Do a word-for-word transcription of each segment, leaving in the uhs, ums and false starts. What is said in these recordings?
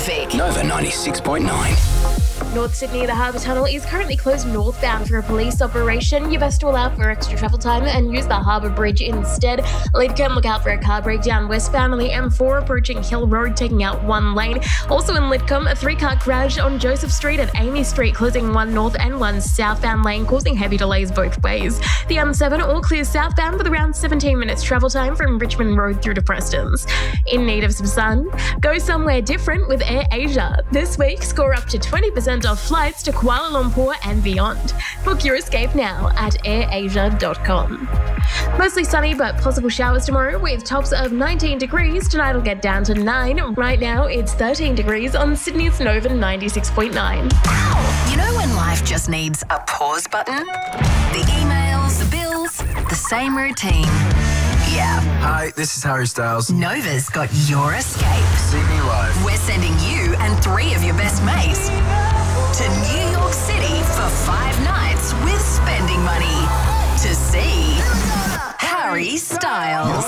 traffic. Nova ninety-six point nine. North Sydney, the Harbour Tunnel is currently closed northbound for a police operation. You best to allow for extra travel time and use the Harbour Bridge instead. Lidcombe, look out for a car breakdown westbound on the M four approaching Hill Road, taking out one lane. Also in Lidcombe, a three-car crash on Joseph Street and Amy Street, closing one north and one southbound lane, causing heavy delays both ways. The M seven all clear southbound with around seventeen minutes travel time from Richmond Road through to Preston's. In need of some sun? Go somewhere different with Air Asia. This week, score up to twenty percent off flights to Kuala Lumpur and beyond. Book your escape now at air asia dot com. Mostly sunny but possible showers tomorrow with tops of nineteen degrees. Tonight will get down to nine. Right now it's thirteen degrees on Sydney's Nova ninety-six point nine. You know when life just needs a pause button? The emails, the bills, the same routine. Yeah. Hi, this is Harry Styles. Nova's got your escape. See me live. We're sending you and three of your best mates to New York City for five nights with spending money to see Harry Styles.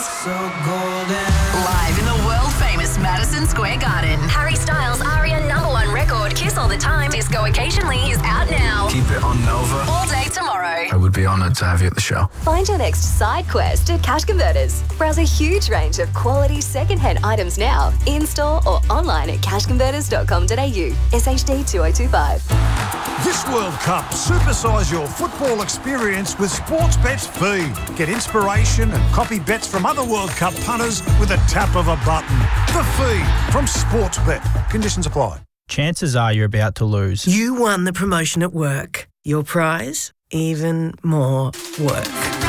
Live in the world-famous Madison Square Garden. Harry Styles' ARIA number one record, Kiss All the Time, Disco Occasionally, is out now. Keep it on Nova. All day tomorrow. I would be honoured to have you at the show. Find your next side quest at Cash Converters. Browse a huge range of quality second-hand items now, in-store or online at cash converters dot com dot a u. S H D two oh two five. This World Cup, supersize your football experience with Sportsbet's Feed. Get inspiration and copy bets from other World Cup punters with a tap of a button. The Feed from Sportsbet. Conditions apply. Chances are you're about to lose. You won the promotion at work. Your prize? Even more work.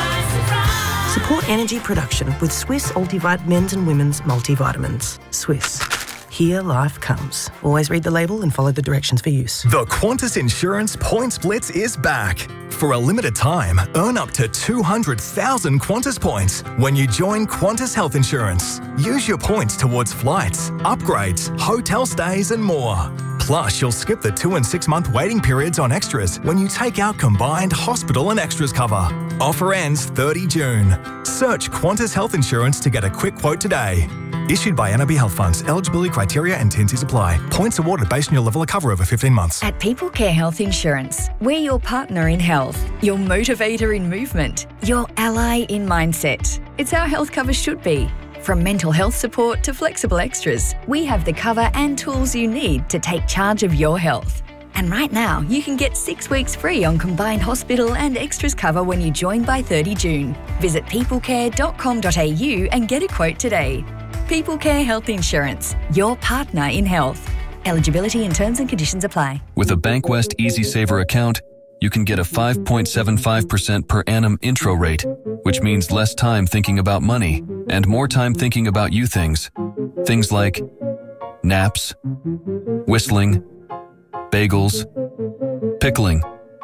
Support energy production with Swiss Ultivite men's and women's multivitamins. Swiss. Here life comes. Always read the label and follow the directions for use. The Qantas Insurance Points Blitz is back. For a limited time, earn up to two hundred thousand Qantas points when you join Qantas Health Insurance. Use your points towards flights, upgrades, hotel stays and more. Plus, you'll skip the two and six month waiting periods on extras when you take out combined hospital and extras cover. Offer ends thirtieth of June. Search Qantas Health Insurance to get a quick quote today. Issued by N R B Health Funds. Eligibility criteria and T and Cs apply. Points awarded based on your level of cover over fifteen months. At People Care Health Insurance, we're your partner in health, your motivator in movement, your ally in mindset. It's how health cover should be. From mental health support to flexible extras, we have the cover and tools you need to take charge of your health. And right now, you can get six weeks free on combined hospital and extras cover when you join by thirtieth of June. Visit people care dot com dot a u and get a quote today. People Care Health Insurance, your partner in health. Eligibility and terms and conditions apply. With a Bankwest Easy Saver account, you can get a five point seven five percent per annum intro rate, which means less time thinking about money and more time thinking about you things. Things like naps, whistling, bagels, pickling,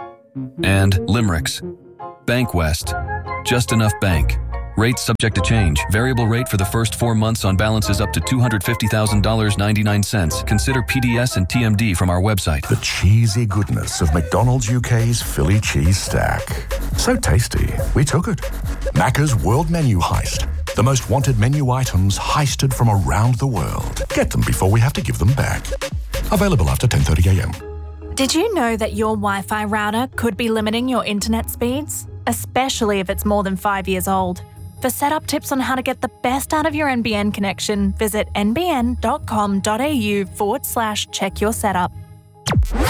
and limericks. Bankwest. Just enough bank. Rates subject to change. Variable rate for the first four months on balances up to two hundred fifty thousand dollars and ninety-nine cents. Consider P D S and T M D from our website. The cheesy goodness of McDonald's U K's Philly cheese stack. So tasty, we took it. Macca's World Menu Heist. The most wanted menu items heisted from around the world. Get them before we have to give them back. Available after ten thirty a m. Did you know that your Wi-Fi router could be limiting your internet speeds? Especially if it's more than five years old. For setup tips on how to get the best out of your N B N connection, visit n b n dot com dot a u forward slash check your setup.